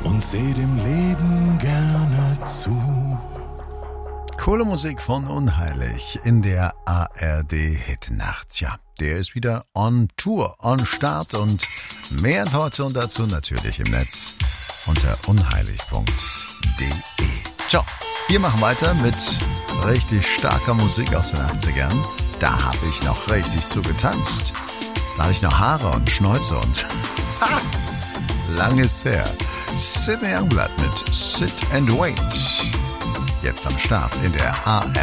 und seh dem Leben gerne zu. Coole Musik von Unheilig in der ARD-Hitnacht. Ja, der ist wieder on Tour, on Start und mehr Informationen dazu natürlich im Netz unter unheilig.de. So, wir machen weiter mit richtig starker Musik aus den 80ern. Da habe ich noch richtig zu getanzt. Da hatte ich noch Haare und Schnäuze und lang ist her. Sidney Youngblood mit Sit and Wait. Jetzt am Start in der ARD.